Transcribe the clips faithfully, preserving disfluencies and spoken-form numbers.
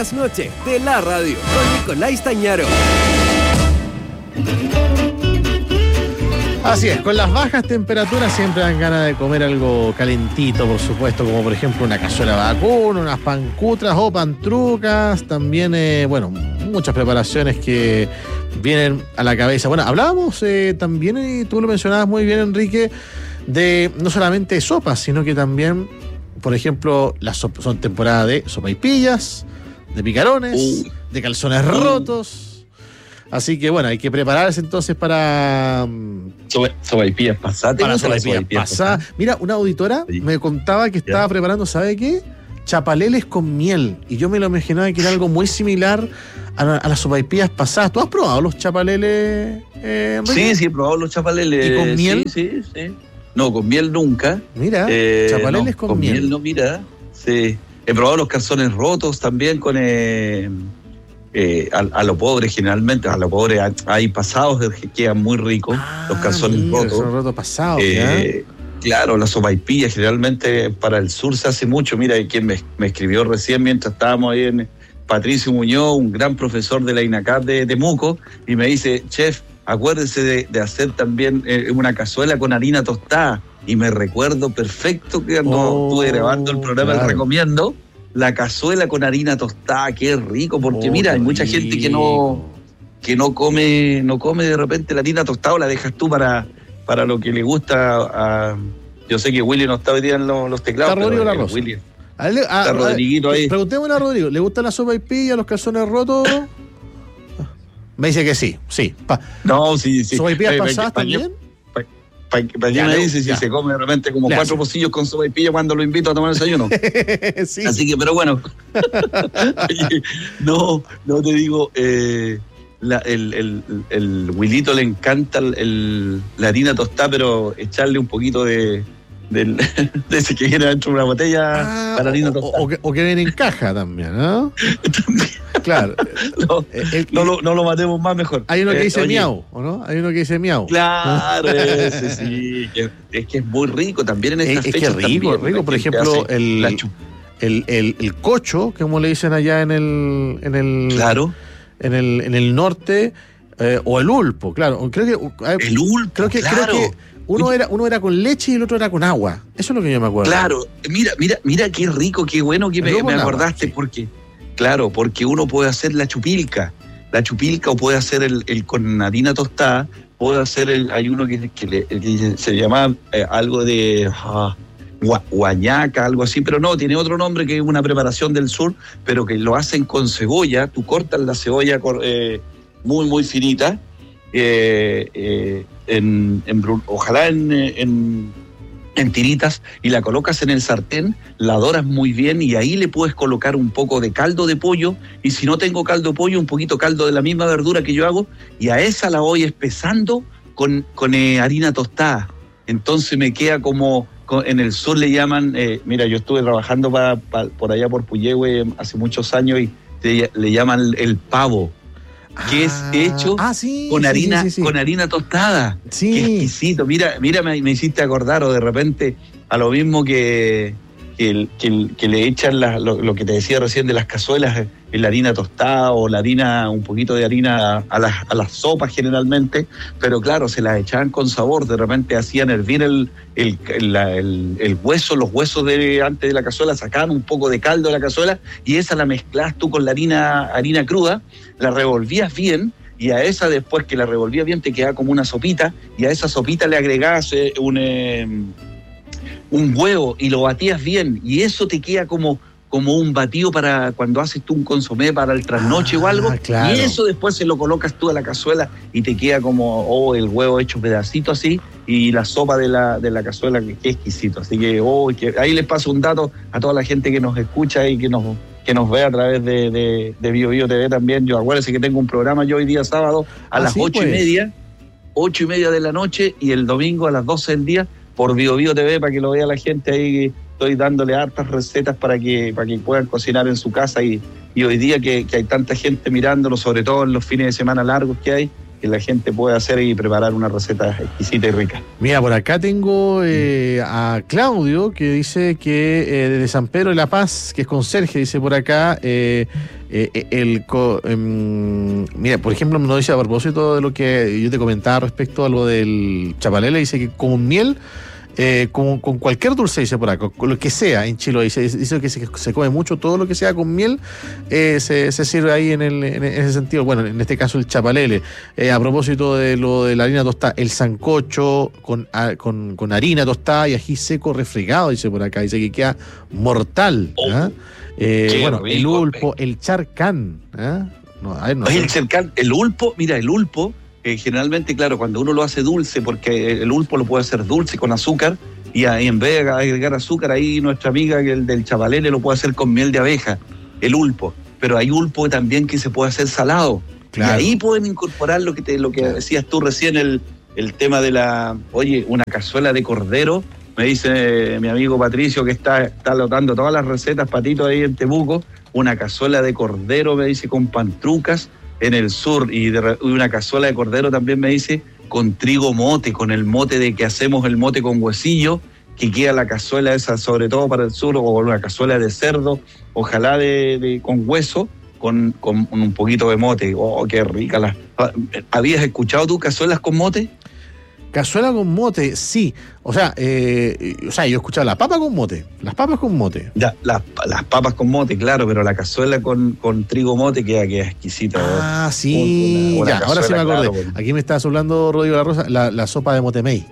trasnoche de la radio con Nicolás Tañaro. Así es, con las bajas temperaturas siempre dan ganas de comer algo calentito, por supuesto, como por ejemplo una cazuela de vacuno, unas pancutras o pantrucas, también, eh, bueno, muchas preparaciones que vienen a la cabeza. Bueno, hablábamos eh, también, y tú lo mencionabas muy bien, Enrique, de no solamente sopas, sino que también, por ejemplo, las sop- son temporada de sopaipillas, de picarones, uh. de calzones uh. rotos. Así que bueno, hay que prepararse entonces para... Sopaipillas pasadas. Para sopaipillas pasadas. Mira, una auditora sí. me contaba que estaba yeah. preparando, ¿sabe qué? Chapaleles con miel. Y yo me lo imaginaba que era algo muy similar a, a las sopaipillas pasadas. ¿Tú has probado los chapaleles, eh, Enrique? Sí, sí, he probado los chapaleles. ¿Y con miel? Sí, sí, sí. No, con miel nunca. Mira, eh, chapaleles no, con, con miel. Con miel no, mira. Sí. He probado los calzones rotos también con... Eh, Eh, a, a lo pobre generalmente, a lo pobre hay pasados que quedan muy ricos, ah, los calzones mira, rotos. Son rotos pasados, eh, claro, la sopaipilla generalmente para el sur se hace mucho. Mira, quien me, me escribió recién mientras estábamos ahí en Patricio Muñoz, un gran profesor de la INACAP de Temuco, y me dice, chef, acuérdese de, de hacer también eh, una cazuela con harina tostada. Y me recuerdo perfecto que cuando oh, estuve grabando el programa, claro. le recomiendo la cazuela con harina tostada, qué rico, porque oh, mira, hay mucha rico. gente que no que no come no come de repente la harina tostada, o la dejas tú para, para lo que le gusta a, yo sé que Willy no está hoy día en los, los teclados. Está Rodrigo La Rosa. Willy, a él, a, está Rodriguito ahí. Preguntémosle a Rodrigo, ¿le gusta la sopaipilla, los calzones rotos? Me dice que sí, sí. Pa. No, sí, sí. ¿Sopaipillas pasadas también? Para pa, pa me dice ya. si se come de repente como le cuatro hace. pocillos con sopaipilla cuando lo invito a tomar desayuno. sí. Así que, pero bueno. no, no te digo, eh, la, el, el, el Wilito le encanta el, el, la harina tostada, pero echarle un poquito de, de, de ese que viene dentro de una botella ah, para harina tostada. O, o, que, o que viene en caja también, ¿no? también. Claro. No, el, no, lo, no lo matemos más mejor. Hay uno que dice eh, miau, ¿o no? Hay uno que dice miau. Claro, ese sí. Que, es que es muy rico también en estas es, fechas. Es que rico, también, rico. Por ejemplo, el, el, el, el cocho, como le dicen allá en el... En el claro. En el, en el norte, eh, o el ulpo, claro. Creo que, eh, el ulpo, creo que, claro. Creo que uno era, uno era con leche y el otro era con agua. Eso es lo que yo me acuerdo. Claro. Mira, mira, mira qué rico, qué bueno que me, me acordaste, agua, sí. porque... Claro, porque uno puede hacer la chupilca, la chupilca o puede hacer el, el con harina tostada, puede hacer el, hay uno que, que, le, que se llama eh, algo de uh, guañaca, algo así, pero no, tiene otro nombre que es una preparación del sur, pero que lo hacen con cebolla. Tú cortas la cebolla eh, muy, muy finita, eh, eh, en, en, ojalá en... en en tiritas, y la colocas en el sartén, la doras muy bien y ahí le puedes colocar un poco de caldo de pollo, y si no tengo caldo de pollo, un poquito caldo de la misma verdura que yo hago, y a esa la voy espesando con, con eh, harina tostada. Entonces me queda como, con, en el sur le llaman, eh, mira, yo estuve trabajando pa, pa, por allá por Puyehue hace muchos años y le, le llaman el, el pavo. Que ah, es hecho ah, sí, con sí, harina sí, sí, sí. con harina tostada. Sí. Qué exquisito. Mira, mira me, me hiciste acordar, o de repente a lo mismo que, que, que, que le echan la, lo, lo que te decía recién de las cazuelas, la harina tostada o la harina, un poquito de harina a las, a las sopas generalmente, pero claro, se las echaban con sabor. De repente hacían hervir el, el, el, el, el hueso, los huesos de antes de la cazuela, sacaban un poco de caldo de la cazuela y esa la mezclabas tú con la harina, harina cruda, la revolvías bien, y a esa, después que la revolvías bien, te quedaba como una sopita, y a esa sopita le agregabas eh, un, eh, un huevo y lo batías bien, y eso te queda como, como un batido para cuando haces tú un consomé para el trasnoche ah, o algo, claro. Y eso después se lo colocas tú a la cazuela y te queda como oh, el huevo hecho pedacito así, y la sopa de la, de la cazuela, que, que exquisito. Así que, oh, que ahí les paso un dato a toda la gente que nos escucha y que nos... que nos ve a través de, de, de Bio Bio T V también. Yo acuérdense que tengo un programa yo hoy día sábado a ¿Ah, las sí, ocho pues? y media, ocho y media de la noche, y el domingo a las doce del día por Bio Bio T V, para que lo vea la gente ahí. Estoy dándole hartas recetas para que, para que puedan cocinar en su casa, y, y hoy día que, que hay tanta gente mirándolo, sobre todo en los fines de semana largos que hay, que la gente puede hacer y preparar una receta exquisita y rica. Mira, por acá tengo eh, a Claudio que dice que eh, desde San Pedro de la Paz, que es conserje, dice por acá, eh, eh, el co, eh, mira, por ejemplo, nos dice a propósito de lo que yo te comentaba respecto a lo del chapalele, dice que con miel, Eh, con, con cualquier dulce, dice por acá, con lo que sea en Chiloé, dice, dice que se, se come mucho, todo lo que sea con miel eh, se, se sirve ahí en, el, en ese sentido. Bueno, en este caso el chapalele. Eh, a propósito de lo de la harina tostada, el sancocho con, a, con, con harina tostada y ají seco refregado, dice por acá, dice que queda mortal. ¿eh? Eh, bueno, rico, el ulpo, el charcán. ¿eh? No, a ver, no Oye, sé. el charcán, el ulpo, mira, el ulpo Eh, generalmente, claro, cuando uno lo hace dulce, porque el ulpo lo puede hacer dulce con azúcar, y ahí en vez de agregar azúcar, ahí nuestra amiga que el del chapalele lo puede hacer con miel de abeja, el ulpo. Pero hay ulpo también que se puede hacer salado. Claro. Y ahí pueden incorporar lo que te, lo que decías tú recién, el, el tema de la, oye, una cazuela de cordero. Me dice eh, mi amigo Patricio, que está, está anotando todas las recetas, Patito, ahí en Temuco, una cazuela de cordero, me dice, con pantrucas, en el sur, y, de, y una cazuela de cordero también me dice, con trigo mote, con el mote de que hacemos el mote con huesillo, que queda la cazuela esa, sobre todo para el sur, o una cazuela de cerdo, ojalá de, de con hueso, con, con un poquito de mote. Oh, qué rica la. ¿Habías escuchado tú cazuelas con mote? Cazuela con mote, sí. O sea, eh, o sea, yo he escuchado la papa con mote, las papas con mote. Ya, las, las papas con mote, claro, pero la cazuela con, con trigo mote queda, queda exquisita. Ah, ¿no? Sí, una, una ya, ahora sí me acordé. Claro, aquí me estás hablando, Rodrigo La Rosa, la, la sopa de motemey.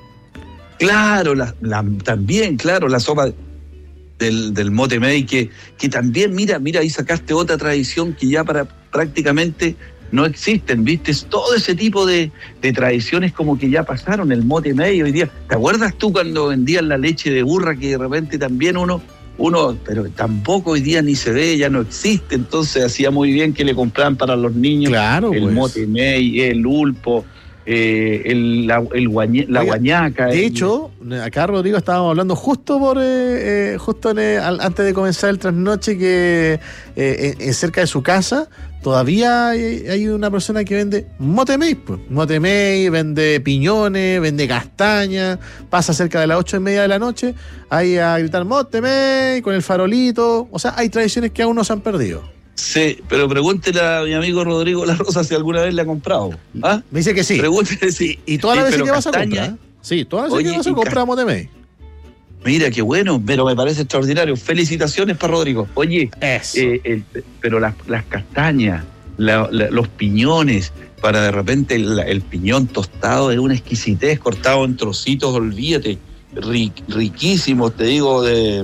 Claro, la, la, también, claro, la sopa del, del motemey, que, que también, mira, mira, ahí sacaste otra tradición que ya para prácticamente no existen, ¿viste? Todo ese tipo de, de tradiciones como que ya pasaron, el motemey hoy día. ¿Te acuerdas tú cuando vendían la leche de burra, que de repente también uno, uno, pero tampoco hoy día ni se ve, ya no existe? Entonces hacía muy bien que le compraran para los niños, claro, el pues. motemey, el ulpo, eh, el, la, el guañe, la Oiga, guañaca. De el, hecho, acá, Rodrigo, estábamos hablando justo por eh, eh, justo en, eh, antes de comenzar el trasnoche, que eh, en, cerca de su casa todavía hay, hay una persona que vende motemey, pues. Motemey, vende piñones, vende castaña, pasa cerca de las ocho y media de la noche, ahí a gritar motemey con el farolito. O sea, hay tradiciones que aún no se han perdido. Sí, pero pregúntele a mi amigo Rodrigo La Rosa si alguna vez le ha comprado. ¿Ah? Me dice que sí. Pregúntele si. Y, y todas las sí, veces que vas a comprar. Sí, todas las veces que vas a comprar motemey. Mira, qué bueno, pero me parece extraordinario. Felicitaciones para Rodrigo. Oye, eh, el, pero las, las castañas, la, la, los piñones, para de repente el, el piñón tostado es una exquisitez, cortado en trocitos, olvídate, ric, riquísimos, te digo, de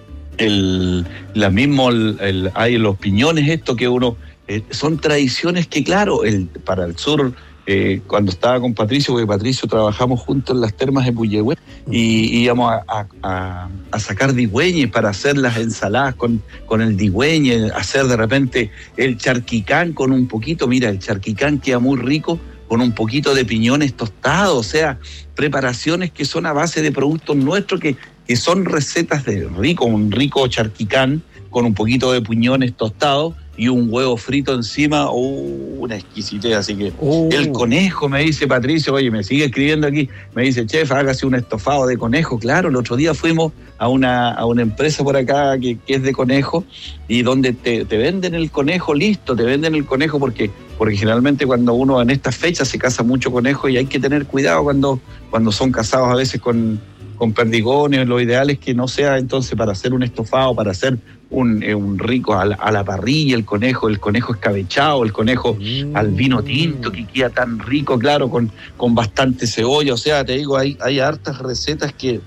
el, la mismo, el, el, hay los piñones, esto que uno, eh, son tradiciones que, claro, el, para el sur. Eh, cuando estaba con Patricio, porque Patricio trabajamos juntos en las termas de Puyehue, y íbamos a, a, a sacar digüeñes para hacer las ensaladas con, con el digüeñe, hacer de repente el charquicán con un poquito, mira, el charquicán queda muy rico con un poquito de piñones tostados, o sea, preparaciones que son a base de productos nuestros, que, que son recetas de rico, un rico charquicán con un poquito de piñones tostados y un huevo frito encima, uh, una exquisitez. Así que uh. el conejo, me dice Patricio, oye, me sigue escribiendo aquí, me dice, chef, hágase un estofado de conejo. Claro, el otro día fuimos a una, a una empresa por acá que, que es de conejo, y donde te, te venden el conejo listo, te venden el conejo porque, porque generalmente cuando uno en estas fechas se caza mucho conejo, y hay que tener cuidado cuando, cuando son cazados a veces con, con perdigones. Lo ideal es que no sea entonces para hacer un estofado, para hacer Un, eh, un rico a la, a la parrilla, el conejo, el conejo escabechado, el conejo mm. al vino tinto, que queda tan rico, claro, con, con bastante cebolla. O sea, te digo, hay, hay hartas recetas que,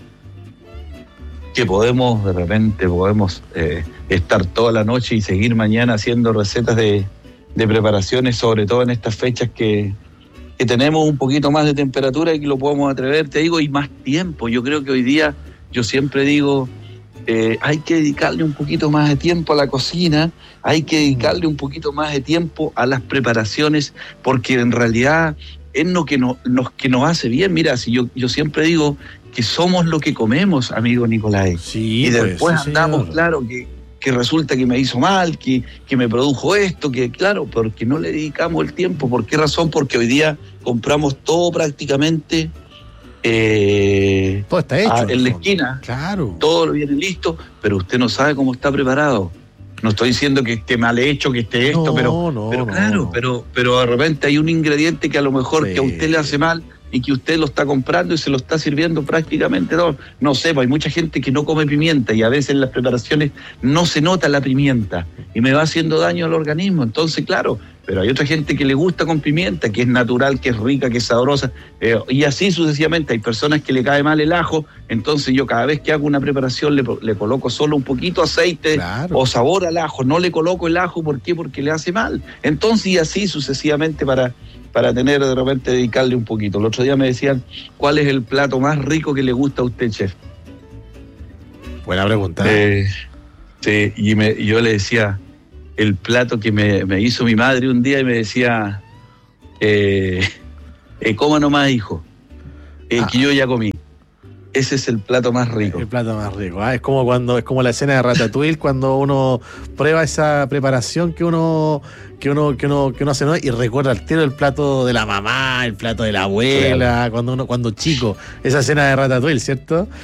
que podemos, de repente, podemos eh, estar toda la noche y seguir mañana haciendo recetas de, de preparaciones, sobre todo en estas fechas que, que tenemos un poquito más de temperatura y que lo podemos atrever, te digo, y más tiempo. Yo creo que hoy día, yo siempre digo, Eh, hay que dedicarle un poquito más de tiempo a la cocina, hay que dedicarle un poquito más de tiempo a las preparaciones, porque en realidad es lo que nos, nos, que nos hace bien. Mira, si yo, yo siempre digo que somos lo que comemos, amigo Nicolás. Sí, y después pues, sí, andamos, señor. claro, que, que resulta que me hizo mal, que, que me produjo esto, que claro, porque no le dedicamos el tiempo. ¿Por qué razón? Porque hoy día compramos todo prácticamente eh, todo está hecho a, en la esquina, claro, todo lo viene listo, pero usted no sabe cómo está preparado. No estoy diciendo que esté mal hecho, que esté esto, no, pero, no, pero no, claro, no. pero pero de repente hay un ingrediente que a lo mejor sí. que a usted le hace mal y que usted lo está comprando y se lo está sirviendo prácticamente todo. No sé, pues hay mucha gente que no come pimienta y a veces en las preparaciones no se nota la pimienta y me va haciendo daño al organismo. Entonces, claro, pero hay otra gente que le gusta con pimienta, que es natural, que es rica, que es sabrosa, eh, y así sucesivamente. Hay personas que le cae mal el ajo, entonces yo cada vez que hago una preparación le, le coloco solo un poquito aceite, claro, o sabor al ajo, no le coloco el ajo. ¿Por qué? Porque le hace mal. Entonces, y así sucesivamente para, para tener de repente dedicarle un poquito. El otro día me decían, ¿cuál es el plato más rico que le gusta a usted, chef? Buena pregunta. Eh, sí, y, me, y yo le decía, el plato que me, me hizo mi madre un día y me decía, eh, eh, coma nomás, hijo, eh, ah. que yo ya comí. Ese es el plato más rico. El plato más rico. ¿eh? Es como cuando es como la escena de Ratatouille cuando uno prueba esa preparación que uno que uno que uno que uno hace, ¿no? Y recuerda al tiro el plato de la mamá, el plato de la abuela, claro. cuando uno cuando chico, esa escena de Ratatouille, ¿cierto?